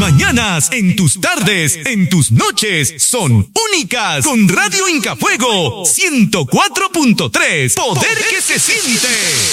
mañanas, en tus tardes, en tus noches, son únicas. Con Radio Incafuego 104.3. Poder que se siente.